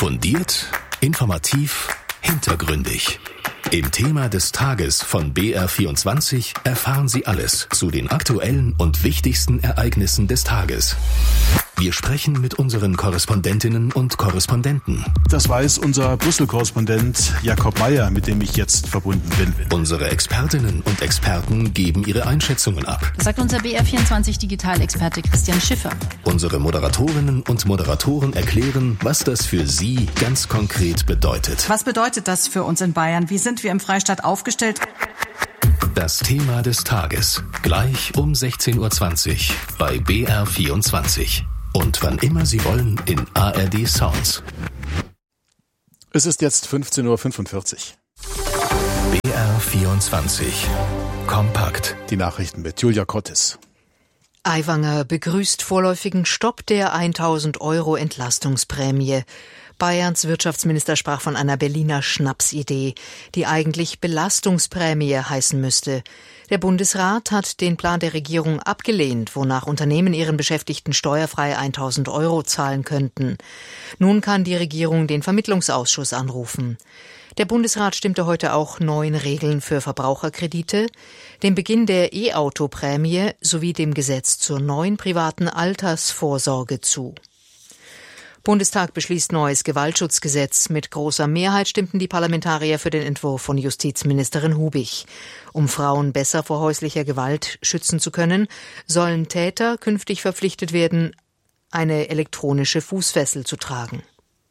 Fundiert, informativ, hintergründig. Im Thema des Tages von BR24 erfahren Sie alles zu den aktuellen und wichtigsten Ereignissen des Tages. Wir sprechen mit unseren Korrespondentinnen und Korrespondenten. Das weiß unser Brüssel-Korrespondent Jakob Mayer, mit dem ich jetzt verbunden bin. Unsere Expertinnen und Experten geben ihre Einschätzungen ab. Das sagt unser BR24-Digitalexperte Christian Schiffer. Unsere Moderatorinnen und Moderatoren erklären, was das für Sie ganz konkret bedeutet. Was bedeutet das für uns in Bayern? Wie sind wir im Freistaat aufgestellt? Das Thema des Tages, gleich um 16.20 Uhr bei BR24. Und wann immer Sie wollen in ARD Sounds. Es ist jetzt 15.45 Uhr. BR24. Kompakt. Die Nachrichten mit Julia Kottes. Aiwanger begrüßt vorläufigen Stopp der 1.000 € Entlastungsprämie. Bayerns Wirtschaftsminister sprach von einer Berliner Schnapsidee, die eigentlich Belastungsprämie heißen müsste. Der Bundesrat hat den Plan der Regierung abgelehnt, wonach Unternehmen ihren Beschäftigten steuerfrei 1.000 € zahlen könnten. Nun kann die Regierung den Vermittlungsausschuss anrufen. Der Bundesrat stimmte heute auch neuen Regeln für Verbraucherkredite, dem Beginn der E-Auto-Prämie sowie dem Gesetz zur neuen privaten Altersvorsorge zu. Bundestag beschließt neues Gewaltschutzgesetz. Mit großer Mehrheit stimmten die Parlamentarier für den Entwurf von Justizministerin Hubich. Um Frauen besser vor häuslicher Gewalt schützen zu können, sollen Täter künftig verpflichtet werden, eine elektronische Fußfessel zu tragen.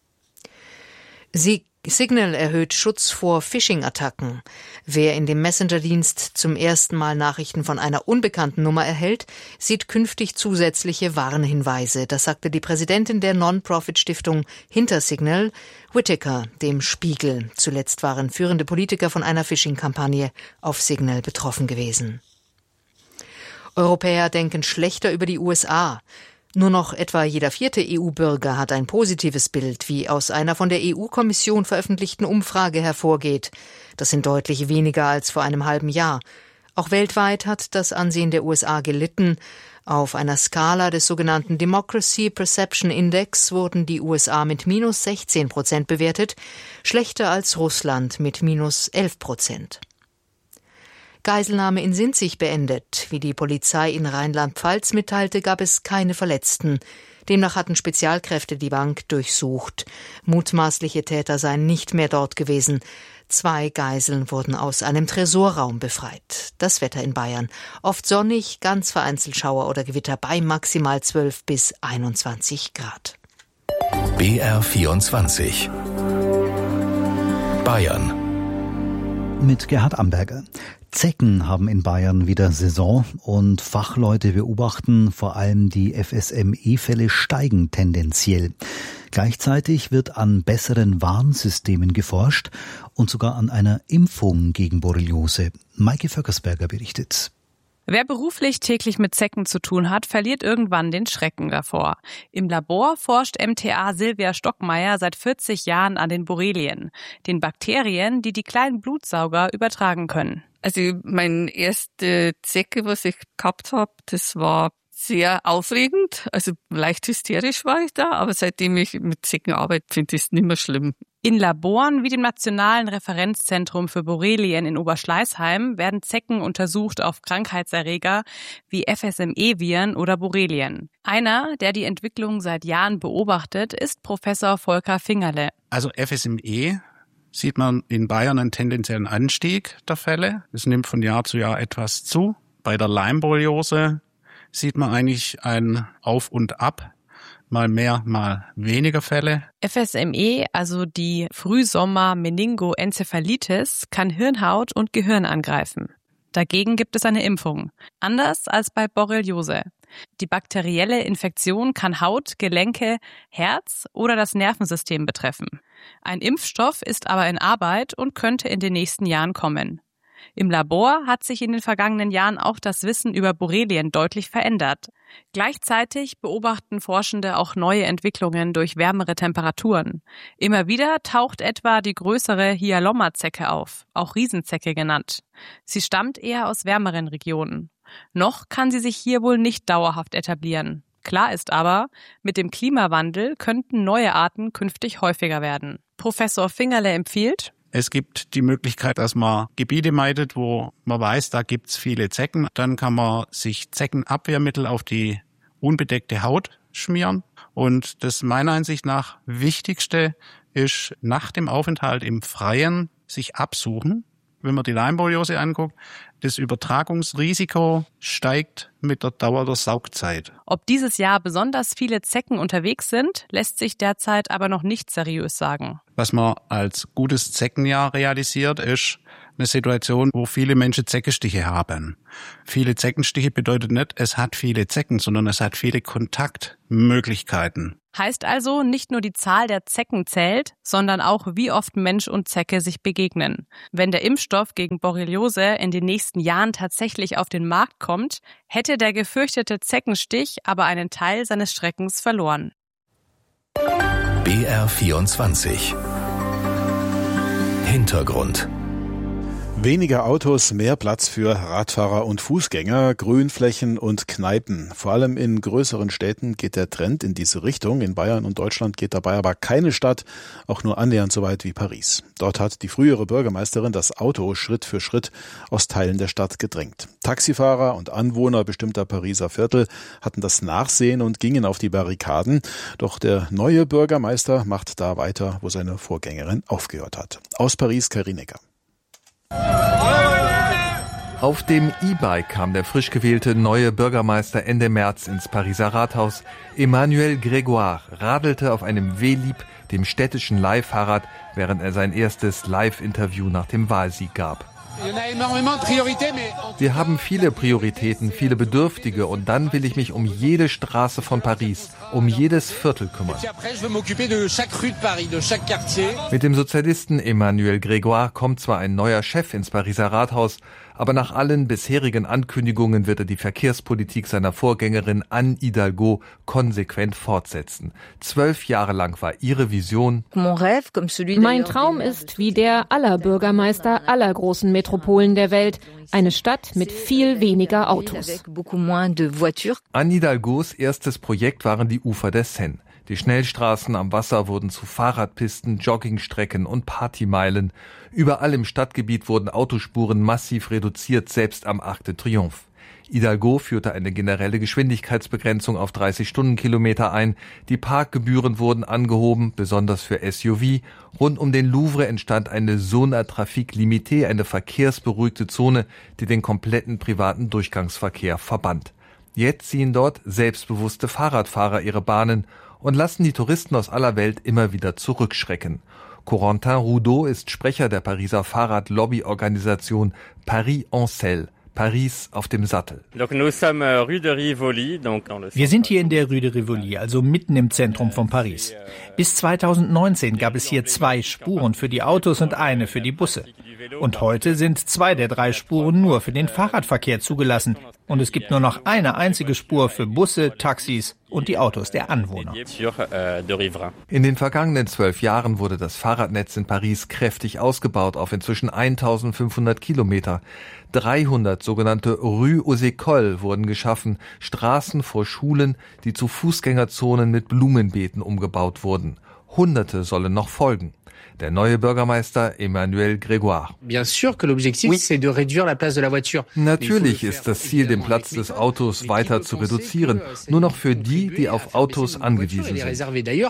Signal erhöht Schutz vor Phishing-Attacken. Wer in dem Messenger-Dienst zum ersten Mal Nachrichten von einer unbekannten Nummer erhält, sieht künftig zusätzliche Warnhinweise. Das sagte die Präsidentin der Non-Profit-Stiftung hinter Signal, Whittaker, dem Spiegel. Zuletzt waren führende Politiker von einer Phishing-Kampagne auf Signal betroffen gewesen. Europäer denken schlechter über die USA. Nur noch etwa jeder 4. EU-Bürger hat ein positives Bild, wie aus einer von der EU-Kommission veröffentlichten Umfrage hervorgeht. Das sind deutlich weniger als vor einem halben Jahr. Auch weltweit hat das Ansehen der USA gelitten. Auf einer Skala des sogenannten Democracy Perception Index wurden die USA mit minus 16% bewertet, schlechter als Russland mit minus 11%. Geiselnahme in Sinzig beendet. Wie die Polizei in Rheinland-Pfalz mitteilte, gab es keine Verletzten. Demnach hatten Spezialkräfte die Bank durchsucht. Mutmaßliche Täter seien nicht mehr dort gewesen. 2 Geiseln wurden aus einem Tresorraum befreit. Das Wetter in Bayern. Oft sonnig, ganz vereinzelt Schauer oder Gewitter bei maximal 12 bis 21 Grad. BR24. Bayern. Mit Gerhard Amberger. Zecken haben in Bayern wieder Saison und Fachleute beobachten, vor allem die FSME-Fälle steigen tendenziell. Gleichzeitig wird an besseren Warnsystemen geforscht und sogar an einer Impfung gegen Borreliose. Maike Vöckersberger berichtet. Wer beruflich täglich mit Zecken zu tun hat, verliert irgendwann den Schrecken davor. Im Labor forscht MTA Silvia Stockmeier seit 40 Jahren an den Borrelien, den Bakterien, die die kleinen Blutsauger übertragen können. Also meine erste Zecke, was ich gehabt habe, das war sehr aufregend. Also leicht hysterisch war ich da, aber seitdem ich mit Zecken arbeite, finde ich es nicht mehr schlimm. In Laboren wie dem Nationalen Referenzzentrum für Borrelien in Oberschleißheim werden Zecken untersucht auf Krankheitserreger wie FSME-Viren oder Borrelien. Einer, der die Entwicklung seit Jahren beobachtet, ist Professor Volker Fingerle. Also FSME sieht man in Bayern einen tendenziellen Anstieg der Fälle. Es nimmt von Jahr zu Jahr etwas zu. Bei der Lyme-Borreliose sieht man eigentlich ein Auf und Ab. Mal mehr, mal weniger Fälle. FSME, also die Frühsommer-Meningoenzephalitis, kann Hirnhaut und Gehirn angreifen. Dagegen gibt es eine Impfung. Anders als bei Borreliose. Die bakterielle Infektion kann Haut, Gelenke, Herz oder das Nervensystem betreffen. Ein Impfstoff ist aber in Arbeit und könnte in den nächsten Jahren kommen. Im Labor hat sich in den vergangenen Jahren auch das Wissen über Borrelien deutlich verändert. Gleichzeitig beobachten Forschende auch neue Entwicklungen durch wärmere Temperaturen. Immer wieder taucht etwa die größere Hyalomma-Zecke auf, auch Riesenzecke genannt. Sie stammt eher aus wärmeren Regionen. Noch kann sie sich hier wohl nicht dauerhaft etablieren. Klar ist aber, mit dem Klimawandel könnten neue Arten künftig häufiger werden. Professor Fingerle empfiehlt: Es gibt die Möglichkeit, dass man Gebiete meidet, wo man weiß, da gibt's viele Zecken. Dann kann man sich Zeckenabwehrmittel auf die unbedeckte Haut schmieren. Und das meiner Ansicht nach Wichtigste ist, nach dem Aufenthalt im Freien sich absuchen. Wenn man die Leimborreliose anguckt, das Übertragungsrisiko steigt mit der Dauer der Saugzeit. Ob dieses Jahr besonders viele Zecken unterwegs sind, lässt sich derzeit aber noch nicht seriös sagen. Was man als gutes Zeckenjahr realisiert, ist eine Situation, wo viele Menschen Zeckenstiche haben. Viele Zeckenstiche bedeutet nicht, es hat viele Zecken, sondern es hat viele Kontaktmöglichkeiten. Heißt also, nicht nur die Zahl der Zecken zählt, sondern auch, wie oft Mensch und Zecke sich begegnen. Wenn der Impfstoff gegen Borreliose in den nächsten Jahren tatsächlich auf den Markt kommt, hätte der gefürchtete Zeckenstich aber einen Teil seines Schreckens verloren. BR24 Hintergrund. Weniger Autos, mehr Platz für Radfahrer und Fußgänger, Grünflächen und Kneipen. Vor allem in größeren Städten geht der Trend in diese Richtung. In Bayern und Deutschland geht dabei aber keine Stadt auch nur annähernd so weit wie Paris. Dort hat die frühere Bürgermeisterin das Auto Schritt für Schritt aus Teilen der Stadt gedrängt. Taxifahrer und Anwohner bestimmter Pariser Viertel hatten das Nachsehen und gingen auf die Barrikaden. Doch der neue Bürgermeister macht da weiter, wo seine Vorgängerin aufgehört hat. Aus Paris, Kai Rienecker. Auf dem E-Bike kam der frisch gewählte neue Bürgermeister Ende März ins Pariser Rathaus. Emmanuel Grégoire radelte auf einem Vélib, dem städtischen Leihfahrrad, während er sein erstes Live-Interview nach dem Wahlsieg gab. Wir haben viele Prioritäten, viele Bedürftige und dann will ich mich um jede Straße von Paris, um jedes Viertel kümmern. Mit dem Sozialisten Emmanuel Grégoire kommt zwar ein neuer Chef ins Pariser Rathaus, aber nach allen bisherigen Ankündigungen wird er die Verkehrspolitik seiner Vorgängerin Anne Hidalgo konsequent fortsetzen. 12 Jahre lang war ihre Vision: Mein Traum ist wie der aller Bürgermeister aller großen Metropolen der Welt, eine Stadt mit viel weniger Autos. Anne Hidalgos erstes Projekt waren die Ufer der Seine. Die Schnellstraßen am Wasser wurden zu Fahrradpisten, Joggingstrecken und Partymeilen. Überall im Stadtgebiet wurden Autospuren massiv reduziert, selbst am Arc de Triomphe. Hidalgo führte eine generelle Geschwindigkeitsbegrenzung auf 30 Stundenkilometer ein. Die Parkgebühren wurden angehoben, besonders für SUV. Rund um den Louvre entstand eine Zone à Trafic Limité, eine verkehrsberuhigte Zone, die den kompletten privaten Durchgangsverkehr verband. Jetzt ziehen dort selbstbewusste Fahrradfahrer ihre Bahnen und lassen die Touristen aus aller Welt immer wieder zurückschrecken. Corentin Roudot ist Sprecher der Pariser Fahrradlobbyorganisation Paris en Selle. Paris auf dem Sattel. Wir sind hier in der Rue de Rivoli, also mitten im Zentrum von Paris. Bis 2019 gab es hier 2 Spuren für die Autos und eine für die Busse. Und heute sind 2 der 3 Spuren nur für den Fahrradverkehr zugelassen. Und es gibt nur noch eine einzige Spur für Busse, Taxis und die Autos der Anwohner. In den vergangenen 12 Jahren wurde das Fahrradnetz in Paris kräftig ausgebaut auf inzwischen 1500 Kilometer. 300 sogenannte Rue aux Écoles wurden geschaffen, Straßen vor Schulen, die zu Fußgängerzonen mit Blumenbeeten umgebaut wurden. Hunderte sollen noch folgen. Der neue Bürgermeister Emmanuel Grégoire. Natürlich ist das Ziel, den Platz des Autos weiter zu reduzieren, nur noch für die, die auf Autos angewiesen sind.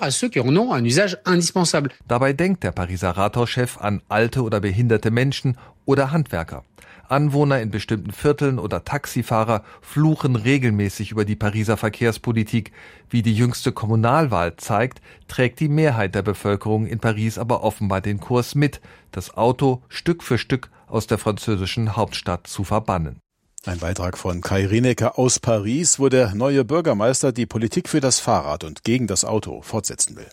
Dabei denkt der Pariser Rathauschef an alte oder behinderte Menschen oder Handwerker. Anwohner in bestimmten Vierteln oder Taxifahrer fluchen regelmäßig über die Pariser Verkehrspolitik. Wie die jüngste Kommunalwahl zeigt, trägt die Mehrheit der Bevölkerung in Paris aber offenbar den Kurs mit, das Auto Stück für Stück aus der französischen Hauptstadt zu verbannen. Ein Beitrag von Kai Rienecker aus Paris, wo der neue Bürgermeister die Politik für das Fahrrad und gegen das Auto fortsetzen will.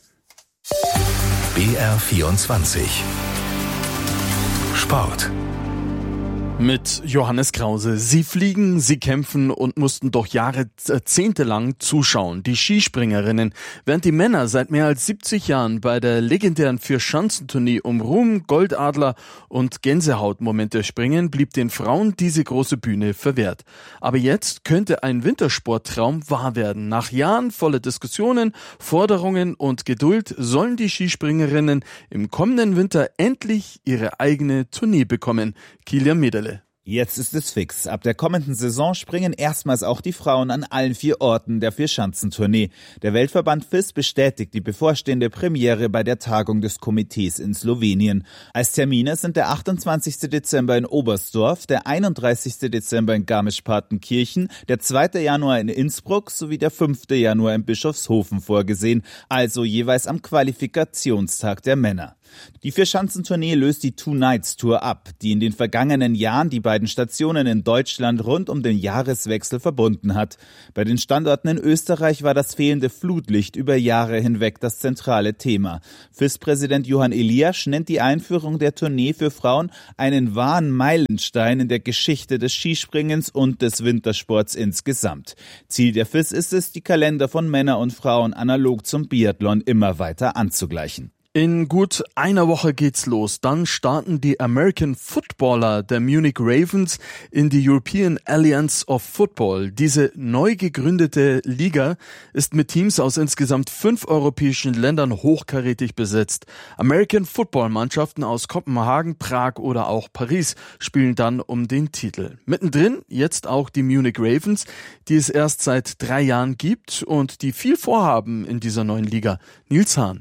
BR24 Sport. Mit Johannes Krause. Sie fliegen, sie kämpfen und mussten doch jahrzehntelang zuschauen. Die Skispringerinnen. Während die Männer seit mehr als 70 Jahren bei der legendären Vierschanzentournee um Ruhm, Goldadler und Gänsehautmomente springen, blieb den Frauen diese große Bühne verwehrt. Aber jetzt könnte ein Wintersporttraum wahr werden. Nach Jahren voller Diskussionen, Forderungen und Geduld sollen die Skispringerinnen im kommenden Winter endlich ihre eigene Tournee bekommen. Kilian Mederle. Jetzt ist es fix. Ab der kommenden Saison springen erstmals auch die Frauen an allen 4 Orten der Vierschanzentournee. Der Weltverband FIS bestätigt die bevorstehende Premiere bei der Tagung des Komitees in Slowenien. Als Termine sind der 28. Dezember in Oberstdorf, der 31. Dezember in Garmisch-Partenkirchen, der 2. Januar in Innsbruck sowie der 5. Januar in Bischofshofen vorgesehen, also jeweils am Qualifikationstag der Männer. Die Vierschanzentournee löst die Two-Nights-Tour ab, die in den vergangenen Jahren die beiden Stationen in Deutschland rund um den Jahreswechsel verbunden hat. Bei den Standorten in Österreich war das fehlende Flutlicht über Jahre hinweg das zentrale Thema. FIS-Präsident Johann Eliasch nennt die Einführung der Tournee für Frauen einen wahren Meilenstein in der Geschichte des Skispringens und des Wintersports insgesamt. Ziel der FIS ist es, die Kalender von Männern und Frauen analog zum Biathlon immer weiter anzugleichen. In gut einer Woche geht's los. Dann starten die American Footballer der Munich Ravens in die European Alliance of Football. Diese neu gegründete Liga ist mit Teams aus insgesamt 5 europäischen Ländern hochkarätig besetzt. American Football Mannschaften aus Kopenhagen, Prag oder auch Paris spielen dann um den Titel. Mittendrin jetzt auch die Munich Ravens, die es erst seit 3 Jahren gibt und die viel vorhaben in dieser neuen Liga. Nils Hahn.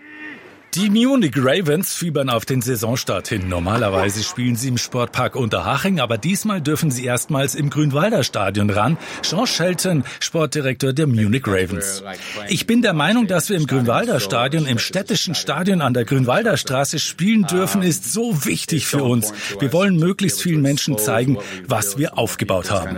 Die Munich Ravens fiebern auf den Saisonstart hin. Normalerweise spielen sie im Sportpark Unterhaching, aber diesmal dürfen sie erstmals im Grünwalder Stadion ran. Sean Shelton, Sportdirektor der Munich Ravens. Ich bin der Meinung, dass wir im Grünwalder Stadion, im städtischen Stadion an der Grünwalder Straße spielen dürfen, ist so wichtig für uns. Wir wollen möglichst vielen Menschen zeigen, was wir aufgebaut haben.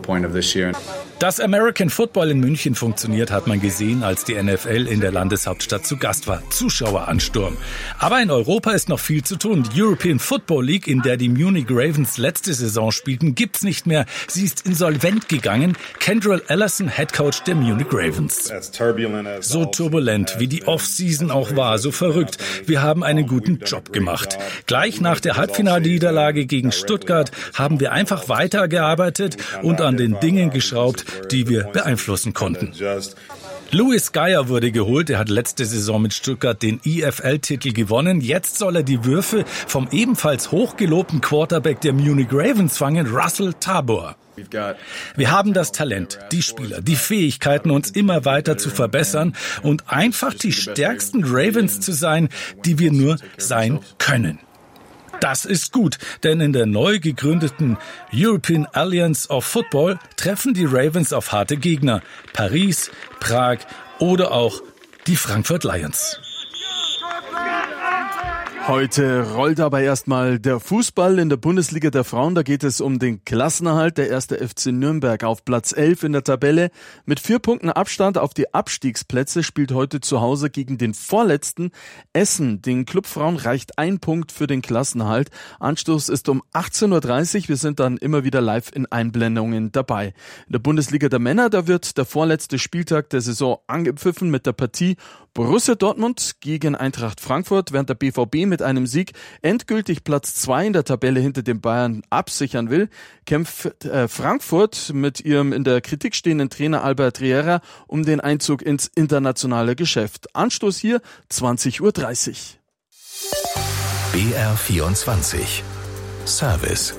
Dass American Football in München funktioniert, hat man gesehen, als die NFL in der Landeshauptstadt zu Gast war. Zuschaueransturm. Aber in Europa ist noch viel zu tun. Die European Football League, in der die Munich Ravens letzte Saison spielten, gibt's nicht mehr. Sie ist insolvent gegangen. Kendrell Ellison, Headcoach der Munich Ravens. So turbulent, wie die Offseason auch war, so verrückt. Wir haben einen guten Job gemacht. Gleich nach der Halbfinalniederlage gegen Stuttgart haben wir einfach weitergearbeitet und an den Dingen geschraubt, die wir beeinflussen konnten. Louis Geyer wurde geholt. Er hat letzte Saison mit Stuttgart den IFL-Titel gewonnen. Jetzt soll er die Würfe vom ebenfalls hochgelobten Quarterback der Munich Ravens fangen, Russell Tabor. Wir haben das Talent, die Spieler, die Fähigkeiten, uns immer weiter zu verbessern und einfach die stärksten Ravens zu sein, die wir nur sein können. Das ist gut, denn in der neu gegründeten European Alliance of Football treffen die Ravens auf harte Gegner. Paris, Prag oder auch die Frankfurt Lions. Heute rollt aber erstmal der Fußball in der Bundesliga der Frauen. Da geht es um den Klassenerhalt. Der 1. FC Nürnberg auf Platz 11 in der Tabelle. Mit 4 Punkten Abstand auf die Abstiegsplätze spielt heute zu Hause gegen den vorletzten Essen. Den Clubfrauen reicht 1 Punkt für den Klassenerhalt. Anstoß ist um 18.30 Uhr. Wir sind dann immer wieder live in Einblendungen dabei. In der Bundesliga der Männer, da wird der vorletzte Spieltag der Saison angepfiffen mit der Partie Borussia Dortmund gegen Eintracht Frankfurt, während der BVB mit einem Sieg endgültig Platz 2 in der Tabelle hinter den Bayern absichern will, kämpft Frankfurt mit ihrem in der Kritik stehenden Trainer Albert Riera um den Einzug ins internationale Geschäft. Anstoß hier 20.30 Uhr. BR24 Service.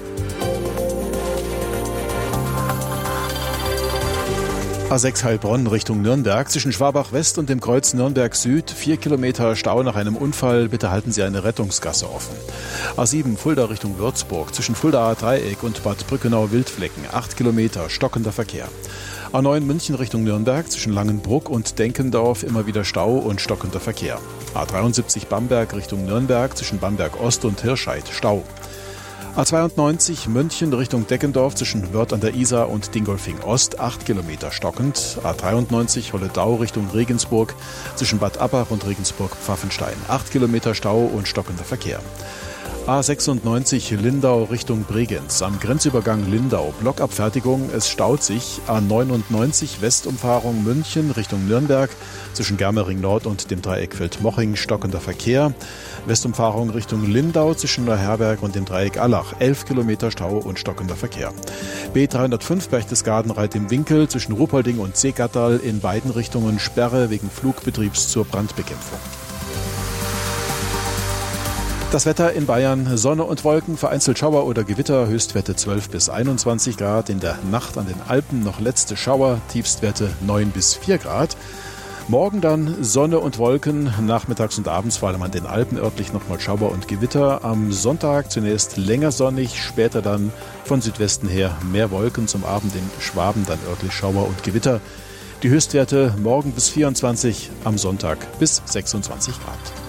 A6 Heilbronn Richtung Nürnberg, zwischen Schwabach-West und dem Kreuz Nürnberg-Süd, 4 Kilometer Stau nach einem Unfall. Bitte halten Sie eine Rettungsgasse offen. A7 Fulda Richtung Würzburg, zwischen Fuldaer Dreieck und Bad Brückenau-Wildflecken, 8 Kilometer, stockender Verkehr. A9 München Richtung Nürnberg, zwischen Langenbruck und Denkendorf immer wieder Stau und stockender Verkehr. A73 Bamberg Richtung Nürnberg, zwischen Bamberg Ost und Hirscheid, Stau. A92 München Richtung Deckendorf zwischen Wörth an der Isar und Dingolfing Ost, 8 Kilometer stockend. A93 Holledau Richtung Regensburg zwischen Bad Abbach und Regensburg-Pfaffenstein, 8 Kilometer Stau und stockender Verkehr. A96 Lindau Richtung Bregenz. Am Grenzübergang Lindau. Blockabfertigung. Es staut sich. A99 Westumfahrung München Richtung Nürnberg. Zwischen Germering Nord und dem Dreieck Feldmoching stockender Verkehr. Westumfahrung Richtung Lindau zwischen Neuherberg und dem Dreieck Allach. 11 Kilometer Stau und stockender Verkehr. B305 Berchtesgaden-Reit im Winkel zwischen Ruhpolding und Seegatterl in beiden Richtungen Sperre wegen Flugbetriebs zur Brandbekämpfung. Das Wetter in Bayern, Sonne und Wolken, vereinzelt Schauer oder Gewitter, Höchstwerte 12 bis 21 Grad. In der Nacht an den Alpen noch letzte Schauer, Tiefstwerte 9 bis 4 Grad. Morgen dann Sonne und Wolken, nachmittags und abends vor allem an den Alpen örtlich nochmal Schauer und Gewitter. Am Sonntag zunächst länger sonnig, später dann von Südwesten her mehr Wolken, zum Abend in Schwaben dann örtlich Schauer und Gewitter. Die Höchstwerte morgen bis 24, am Sonntag bis 26 Grad.